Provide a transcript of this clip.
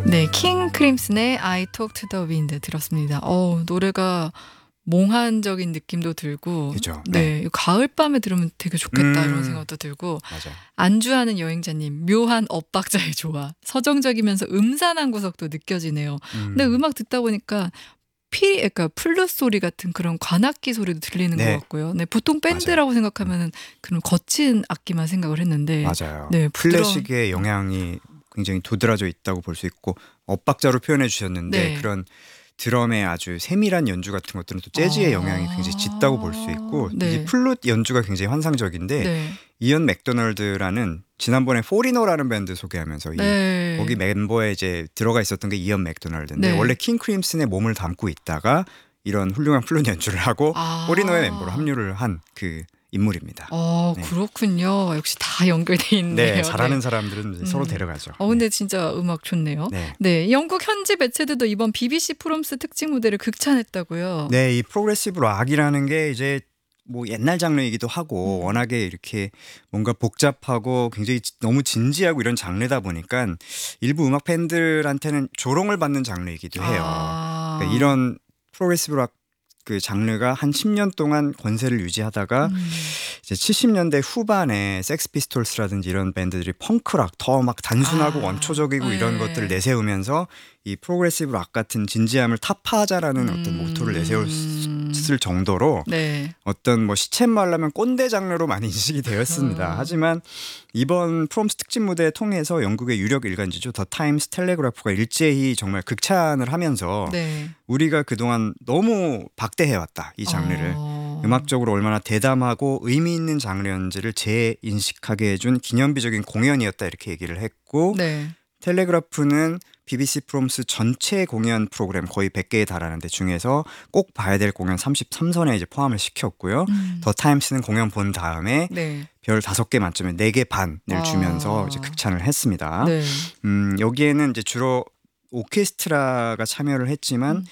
네, 킹 크림슨의 I Talk to the Wind 들었습니다. 노래가 몽환적인 느낌도 들고, 그죠. 네, 가을밤에 들으면 되게 좋겠다 이런 음. 생각도 들고, 맞아요. 안주하는 여행자님, 묘한 엇박자의 조화, 서정적이면서 음산한 구석도 느껴지네요. 근데 음악 듣다 보니까 그러니까 플룻 소리 같은 그런 관악기 소리도 들리는 네. 것 같고요. 네, 보통 밴드라고 생각하면은 그런 거친 악기만 생각을 했는데, 맞아요. 네, 클래식의 영향이 굉장히 도드라져 있다고 볼 수 있고 엇박자로 표현해 주셨는데 네. 그런 드럼의 아주 세밀한 연주 같은 것들은 또 재즈의 영향이 굉장히 짙다고 볼 수 있고 네. 이게 플룻 연주가 굉장히 환상적인데 네. 이언 맥도널드라는 지난번에 포리너라는 밴드 소개하면서 네. 거기 멤버에 이제 들어가 있었던 게 이언 맥도널드인데 네. 원래 킹 크림슨의 몸을 담고 있다가 이런 훌륭한 플룻 연주를 하고 포리너의 멤버로 합류를 한 그 인물입니다. 네. 그렇군요. 역시 다 연결돼 있네요. 네, 잘하는 사람들은 이제 서로 데려가죠. 근데 진짜 음악 좋네요. 네. 네, 영국 현지 매체들도 이번 BBC 프롬스 특징 무대를 극찬했다고요. 네, 이 프로그레시브 락이라는 게 이제 뭐 옛날 장르이기도 하고 워낙에 이렇게 뭔가 복잡하고 굉장히 너무 진지하고 이런 장르다 보니까 일부 음악 팬들한테는 조롱을 받는 장르이기도 해요. 그러니까 이런 프로그레시브 락 그 장르가 한 10년 동안 권세를 유지하다가 이제 70년대 후반에 섹스 피스톨스라든지 이런 밴드들이 펑크락 더 막 단순하고 원초적이고 이런 것들을 내세우면서 이 프로그레시브 락 같은 진지함을 타파하자라는 어떤 모토를 내세웠을 정도로 네. 어떤 뭐 시쳇말하면 꼰대 장르로 많이 인식이 되었습니다. 하지만 이번 프롬스 특집 무대 통해서 영국의 유력 일간지죠 더 타임스 텔레그래프가 일제히 정말 극찬을 하면서 네. 우리가 그동안 너무 박대해왔다 이 장르를 음악적으로 얼마나 대담하고 의미 있는 장르였는지를 재인식하게 해준 기념비적인 공연이었다 이렇게 얘기를 했고 네. 텔레그래프는 BBC 프롬스 전체 공연 프로그램 거의 100개에 달하는데 중에서 꼭 봐야 될 공연 33선에 이제 포함을 시켰고요. 더 타임스는 공연 본 다음에 네. 별 5개 만점에 4개 반을 주면서 이제 극찬을 했습니다. 네. 여기에는 이제 주로 오케스트라가 참여를 했지만